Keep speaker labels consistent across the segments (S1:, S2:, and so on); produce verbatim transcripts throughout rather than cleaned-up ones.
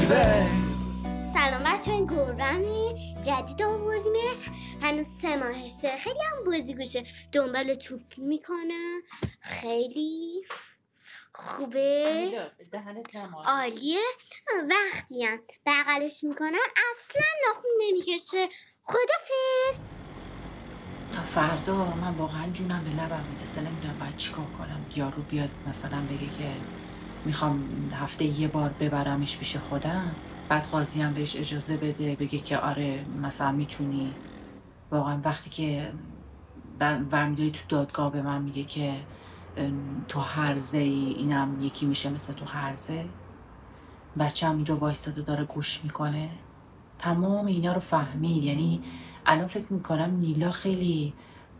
S1: سلام بچه، این گربه جدید آوردیمش، هنوز سه ماهشه. خیلی هم بازیگوشه، دنبال توپ میکنه، خیلی خوبه، عالیه. وقتی هم بغلش میکنن اصلا ناخون نمیکشه. خدافظ.
S2: تا فردا من واقعا جونم به لبم میرسه، نمیدونم باید چیکار کنم. یارو بیاد مثلا بگه که میخوام هفته یه بار ببرمش پیش خودم، بعد قاضی هم بهش اجازه بده بگه که آره مثلا میتونی. واقعا وقتی که برمیداری تو دادگاه به من میگه که تو هرزه ای، اینم یکی میشه مثل تو هرزه. بچه هم اینجا وایستاده داره گوش میکنه، تمام اینا رو فهمید. یعنی الان فکر میکنم نیلا خیلی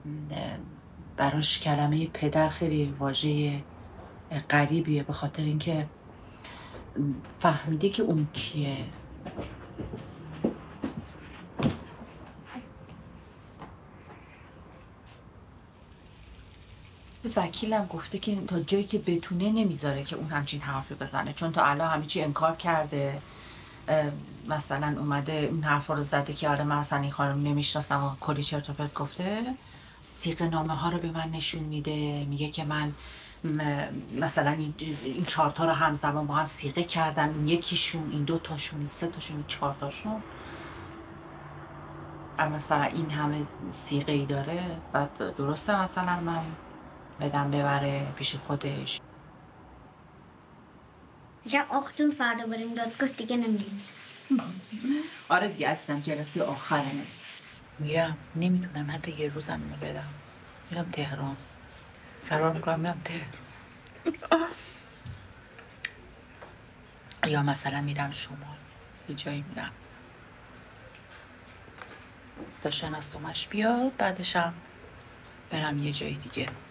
S2: براش کلمه پدر خیلی واژه غریبیه، به خاطر اینکه فهمیده که اون کیه. وکیلم گفته که تا جایی که بتونه نمیذاره که اون همچین حرفی بزنه، چون تا الان همه چی انکار کرده. مثلا اومده این حرفا رو زده که آره من اصلا این خانم نمیشناسم و کلی چرت و پرت گفته. صیغه نامه ها رو به من نشون میده، میگه که من مثلا این چهار تا رو همزمان با هم صیغه کردم، این یکیشون، این دو تاشون، این سه تاشون، این چهار تاشون. مثلا این همه صیغه ای داره، بعد درسته مثلا من بدم ببره پیش خودش.
S1: میگم آختون فردا بریم دادگاه دیگه نمیریم.
S2: آره دیگه عزیزم، جلسه آخرمه. میرم، نمیدونم من به یه روزم اینو بدم. میرم تهران، فرار میکنم میرم تهران. یا مثلا میرم شمال، یه جایی میرم تا شناسمش بیاد، بعدشم برم یه جای دیگه.